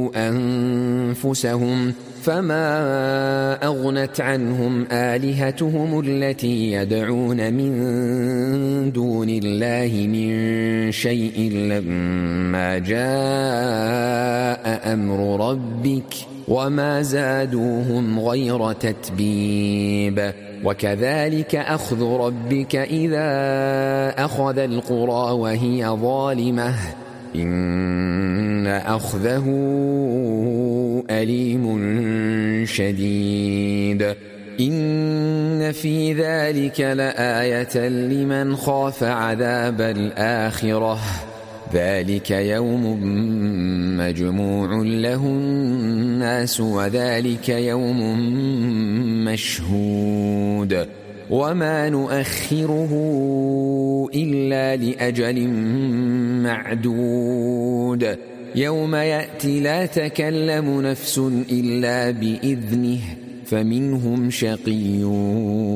أنفسهم فما أغنت عنهم آلهتهم التي يدعون من دون الله من شيء لما جاء أمر ربك وما زادوهم غير تتبيب وكذلك أخذ ربك إذا أخذ القرى وهي ظالمة إن أخذه أليم شديد إن في ذلك لآية لمن خاف عذاب الآخرة ذلك يوم مجموع له الناس وذلك يوم مشهود وما نؤخره إلا لأجل معدود يوم يأتي لا تكلم نفس إلا بإذنه فمنهم شقي